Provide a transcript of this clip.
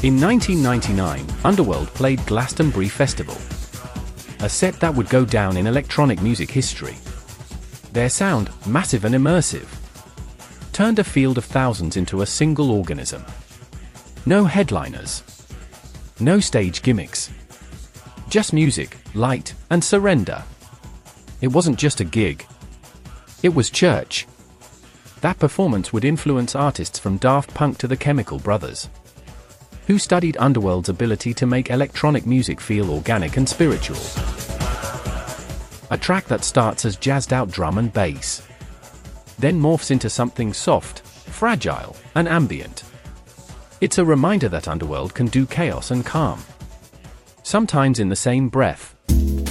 In 1999, Underworld played Glastonbury Festival, a set that would go down in electronic music history. Their sound, massive and immersive, turned a field of thousands into a single organism. No headliners, no stage gimmicks, just music, light, and surrender. It wasn't just a gig, it was church. That performance would influence artists from Daft Punk to the Chemical Brothers, who studied Underworld's ability to make electronic music feel organic and spiritual. A track that starts as jazzed-out drum and bass, then morphs into something soft, fragile, and ambient. It's a reminder that Underworld can do chaos and calm, sometimes in the same breath.